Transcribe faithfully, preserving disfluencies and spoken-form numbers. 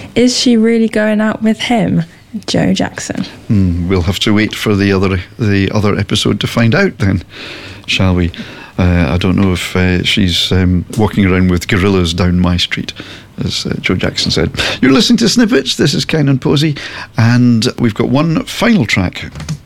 Is she really going out with him, Joe Jackson? Mm, we'll have to wait for the other the other episode to find out then, shall we? Uh, I don't know if uh, she's um, walking around with gorillas down my street, as uh, Joe Jackson said. You're listening to Snippets. This is Ken and Posey, and we've got one final track.